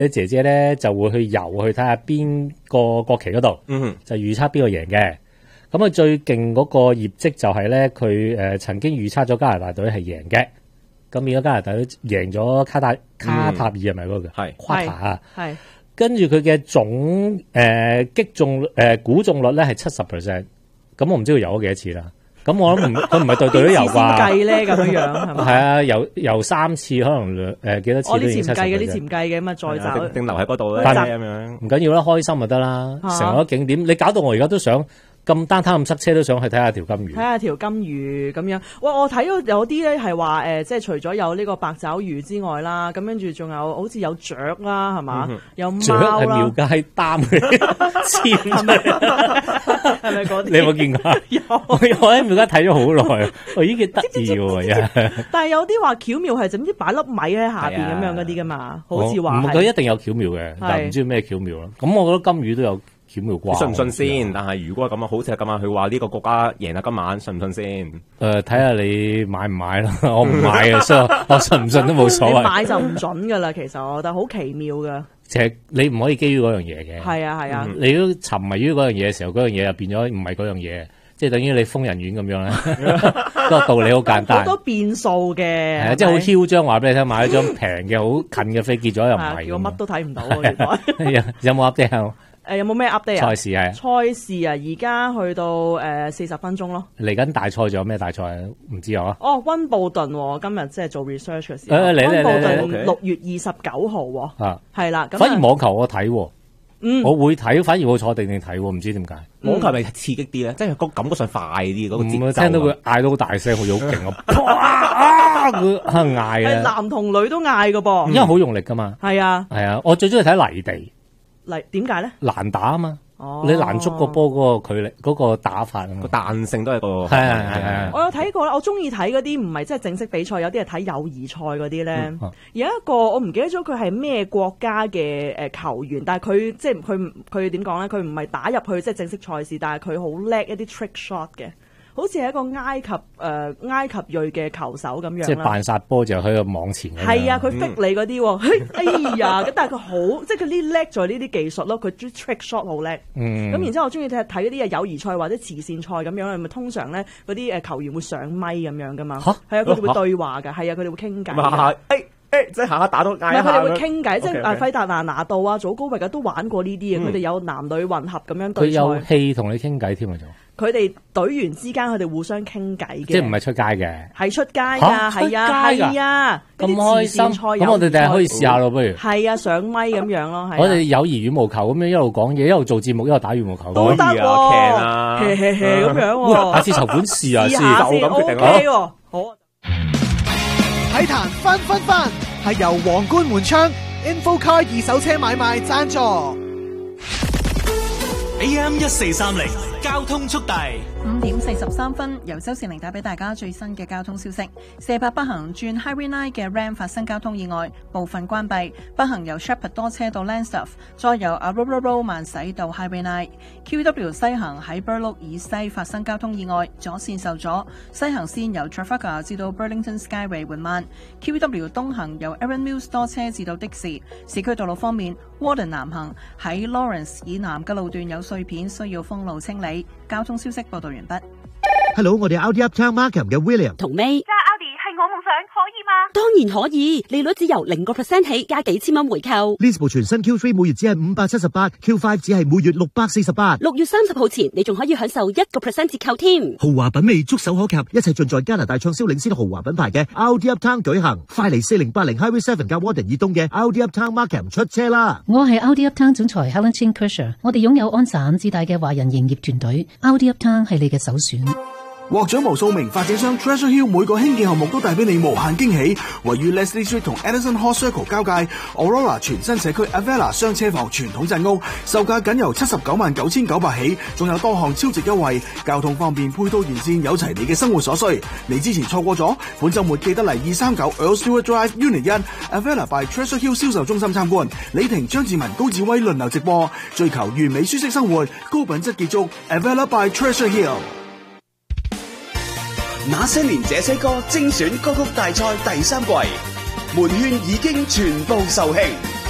啲姐姐咧就會去遊去睇下邊個國旗嗰度，就預測邊個贏嘅。咁佢最勁嗰個業績就係咧，佢曾經預測咗加拿大隊係贏嘅。咁變咗加拿大隊贏咗卡塔爾係咪嗰個？係卡塔啊，係。跟住佢嘅總擊中估中率咧係70%。咁我唔知佢遊咗幾多次啦。咁我諗佢唔係隊隊都遊啩？ 先計咧咁樣係嘛？ 係啊，遊3次可能幾多次都已經70%。 我啲潛計嘅咁啊，再走定留喺嗰度咧咁樣。 唔緊要啦，開心就得啦，成為咗景點。你搞到我而家都想。咁單攤咁塞車都想去睇下條金魚， 睇下條金魚咁樣。喂，我睇到有啲咧係話即係除咗有呢個八爪魚之外啦，咁跟住仲有好似有雀啦，係嘛？有貓啦。雀係廟街擔嘅，黐係咪嗰啲？ 你有冇見過？有，我喺廟街睇咗好耐，我已經幾得意喎。 但係有啲話巧妙係就唔知擺粒米喺下邊咁樣嗰啲噶嘛，好似話。 佢一定有巧妙嘅，但係唔知咩巧妙咯。咁我覺得金魚都有。 信唔信先？但係如果咁樣，好似係咁樣，佢話呢個國家贏啦今晚，信唔信先？ 睇下你買唔買啦。我唔買嘅，所以我信唔信都冇所謂。 你買就唔準噶啦，其實我覺得好奇妙噶。 其實你唔可以基於嗰樣嘢嘅。 係啊係啊。 你都沉迷於嗰樣嘢嘅時候，嗰樣嘢就變咗唔係嗰樣嘢，即係等於你瘋人院咁樣咧。個道理好簡單。 好多變數嘅。係啊，即係好囂張話俾你聽，買咗張平嘅好近嘅飛，結咗又唔係。 叫我乜都睇唔到喎。 有冇 update？ 有冇咩 update 啊？ 賽事係賽事啊，而家去到40分鐘咯。 嚟緊大賽仲有咩大賽啊？唔知啊。 哦，溫布頓今日即係做 research 嘅時候。溫布頓6月29號喎。係啦。 反而網球我睇，我會睇，反而我坐定睇，唔知點解。 網球係咪刺激啲咧？即係個感覺上快啲，嗰個節奏。 聽到佢嗌到好大聲，好似好勁啊！佢嗌啊！ 係男同女都嗌噶噃。 因為好用力噶嘛。 係啊。 係啊，我最中意睇泥地。 點解咧？ 難打啊嘛，你難捉個波嗰個距離，嗰個打法啊嘛， 個彈性都係個係。 我有睇過啦，我中意睇嗰啲唔係即係正式比賽，有啲係睇友誼賽嗰啲咧。有一個我唔記得咗佢係咩國家嘅球員，但係佢即係佢點講咧？佢唔係打入去即係正式賽事，但係佢好叻一啲 trick shot 嘅。好似係一個埃及裔嘅球手咁樣啦， 即係扮殺波就喺個網前。 係啊，佢 fake 你嗰啲，哎呀！咁但係佢好，即係佢呢叻在呢啲技術咯，佢 trick shot 好叻。咁然之後我中意睇嗰啲友誼賽或者慈善賽咁樣，咪通常咧嗰啲球員會上咪咁樣噶嘛。係啊，佢哋會對話㗎，係啊，佢哋會傾偈。 即係下下打到嗌一下。 佢哋會傾偈，即係費達拿拿度啊、祖高域啊都玩過呢啲嘅，佢哋有男女混合咁樣對賽。 佢有戲同你傾偈添啊！ 佢哋隊員之間佢哋互相傾偈嘅， 即係唔係出街嘅？ 係出街㗎，係啊， 咁開心。咁我哋第日可以試下咯，不如？ 係啊，上咪咁樣咯。 我哋友誼羽毛球咁樣一路講嘢，一路做節目，一路打羽毛球都得喎，咁樣喎。 下次籌款試下先 ，OK 喎，好。 體壇分係由皇冠門窗 InfoCar 二手車買賣贊助。 AM 1430交通速遞。 5點43分，由周善玲帶俾大家最新嘅交通消息。社八北行轉 Highway 9嘅 RAM 發生交通意外，部分關閉。北行由 Shepherd 多車到 Lansdowne， 再由 Aurora Road 慢駛到 Highway 9。QW 西行喺 Burloak 以西發生交通意外，左線受阻。西行線由 Trafalgar 至到 Burlington Skyway 緩慢。QW 東行由 Erin Mills 多車至到的士。市區道路方面 ，Warden 南行喺 Lawrence 以南嘅路段有碎片，需要封路清理。交通消息報道完畢。 Hello， 我哋 Audi Uptown Markham 嘅 William 同 May。揸 Audi 係我夢想，可以嗎？當然可以，利率只由0% 起，加幾千蚊回購。 呢部全新 Q3 每月只係578，Q5 只係每月648。 6月30號前，你仲可以享受1% 折扣添。 豪華品味觸手可及，一切盡在加拿大暢銷領先豪華品牌嘅 Audi Uptown 舉行。快嚟4080 Highway 7加 Warden 以東嘅 Audi Uptown Markham 出車啦！ 我係 Audi Uptown 總裁 Helen Chin Kersher， 我哋擁有安省至大嘅華人營業團隊 ，Audi Uptown 係你嘅首選。 獲獎無數名發展商 Treasure Hill 每個興建項目都帶俾你無限驚喜。位於 Leslie Street 同 Edison Hall Circle 交界 Aurora 全新社區 Avella 雙車房傳統鎮屋，售價僅由799900起，仲有多項超值優惠，交通方便，配套完善，有齊你嘅生活所需。你之前錯過咗，本週末記得嚟239 Earl Stewart Drive Unit 1 Avella by Treasure Hill 銷售中心參觀。李婷、張志文、高志威輪流直播，追求完美舒適生活，高品質結束 Avella by Treasure Hill。 那些年這些歌精選歌曲大賽第3季，門券已經全部售罄。